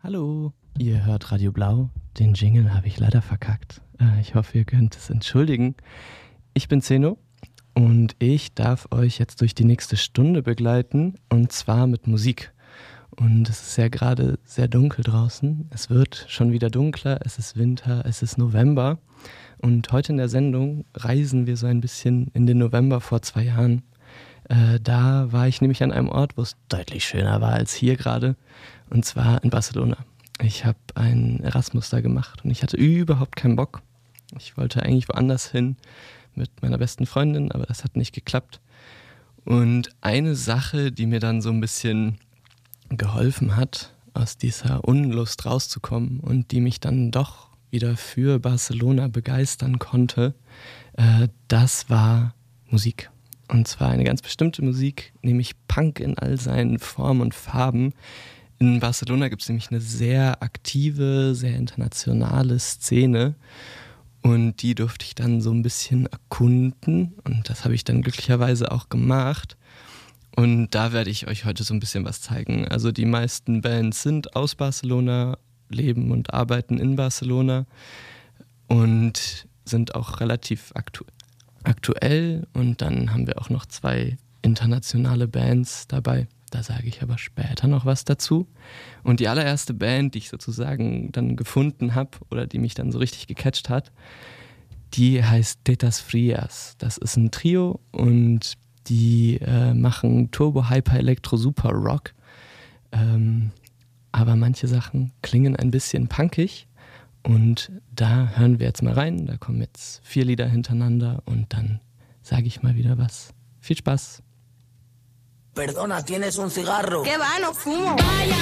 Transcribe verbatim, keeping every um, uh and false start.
Hallo, ihr hört Radio Blau. Den Jingle habe ich leider verkackt. Äh, ich hoffe, ihr könnt es entschuldigen. Ich bin Zeno und ich darf euch jetzt durch die nächste Stunde begleiten, und zwar mit Musik. Und es ist ja gerade sehr dunkel draußen. Es wird schon wieder dunkler, es ist Winter, es ist November. Und heute in der Sendung reisen wir so ein bisschen in den November vor zwei Jahren. Äh, da war ich nämlich an einem Ort, wo es deutlich schöner war als hier gerade, und zwar in Barcelona. Ich habe einen Erasmus da gemacht und ich hatte überhaupt keinen Bock. Ich wollte eigentlich woanders hin mit meiner besten Freundin, aber das hat nicht geklappt. Und eine Sache, die mir dann so ein bisschen geholfen hat, aus dieser Unlust rauszukommen und die mich dann doch wieder für Barcelona begeistern konnte, äh, das war Musik. Und zwar eine ganz bestimmte Musik, nämlich Punk in all seinen Formen und Farben. In Barcelona gibt es nämlich eine sehr aktive, sehr internationale Szene, und die durfte ich dann so ein bisschen erkunden, und das habe ich dann glücklicherweise auch gemacht. Und da werde ich euch heute so ein bisschen was zeigen. Also die meisten Bands sind aus Barcelona, leben und arbeiten in Barcelona und sind auch relativ aktu- aktuell. Und dann haben wir auch noch zwei internationale Bands dabei. Da sage ich aber später noch was dazu. Und die allererste Band, die ich sozusagen dann gefunden habe oder die mich dann so richtig gecatcht hat, die heißt Tetas Frias. Das ist ein Trio und die äh, machen Turbo, Hyper, Elektro, Super Rock. Ähm, aber manche Sachen klingen ein bisschen punkig. Und da hören wir jetzt mal rein. Da kommen jetzt vier Lieder hintereinander und dann sage ich mal wieder was. Viel Spaß! Perdona, ¿tienes un cigarro? ¿Qué va? No fumo. Vaya